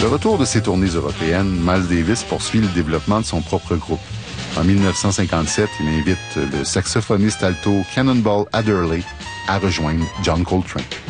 De retour de ses tournées européennes, Miles Davis poursuit le développement de son propre groupe. En 1957, il invite le saxophoniste alto Cannonball Adderley à rejoindre John Coltrane.